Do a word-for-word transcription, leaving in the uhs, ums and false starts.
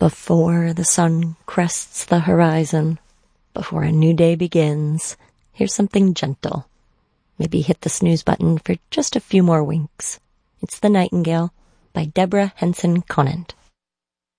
Before the sun crests the horizon, before a new day begins, here's something gentle. Maybe hit the snooze button for just a few more winks. It's The Nightingale by Deborah Henson Conant.